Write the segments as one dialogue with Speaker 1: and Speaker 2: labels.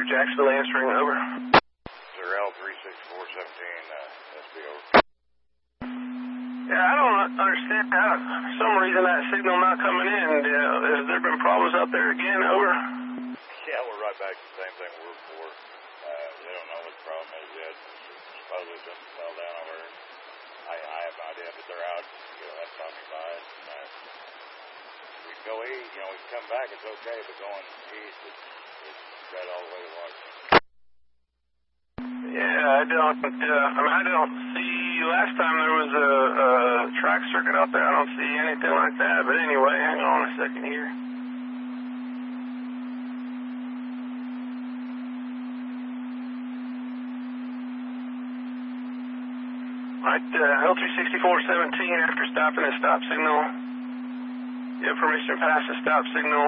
Speaker 1: Jacksonville answering, over.
Speaker 2: Sir, L36417, SBO.
Speaker 1: Yeah, I don't understand how, for some reason, that signal not coming in. Has there been problems out there again, over?
Speaker 2: Yeah, we're right back to the same thing we were before. They don't know what the problem is yet. Supposedly something fell down over there. I have no idea, but they're out. That's talking by it. We can go east, we can come back, it's okay, but going east, it's right all the way to Washington.
Speaker 1: Yeah, I don't see, last time there was a track circuit out there, I don't see anything like that, but anyway, hang on a second here. Alright, L36417, after stopping the stop signal, the information past the stop signal,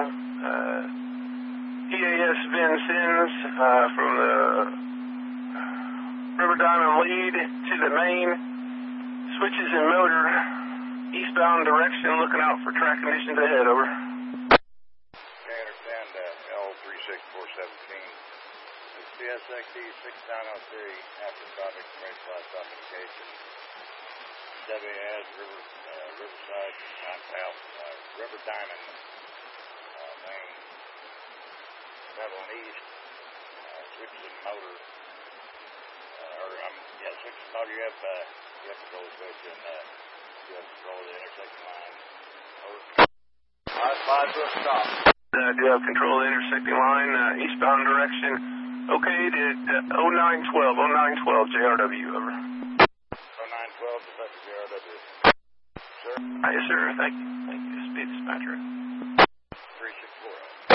Speaker 1: EAS Vincennes from the River Diamond lead to the main, switches in motor, eastbound direction, looking out for track conditions ahead, over.
Speaker 2: Okay, understand, L36417. It's CSXD 6903, after stopping race class stop indication. WAS, Riverside, River Diamond, main, traveling east, switches in motor, switches in motor, you have control the switch and you have control of the intersecting line. Over. I do have stop.
Speaker 1: Do have control of the intersecting line, eastbound direction, okay, at 0912, JRW, over.
Speaker 2: 0912, Professor JRW. Sir?
Speaker 1: Yes, sir, thank you, speed dispatcher.
Speaker 2: 364.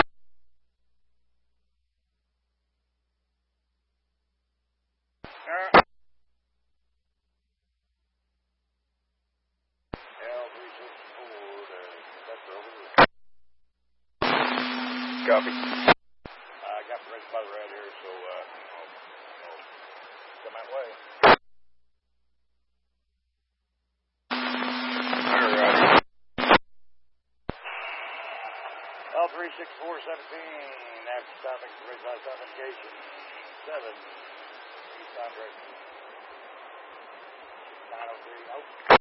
Speaker 1: Copy.
Speaker 2: I got the race by the red here, so come my way.
Speaker 1: Alright.
Speaker 2: L36417, after stopping for race by stop indication 7, eastbound direction 903.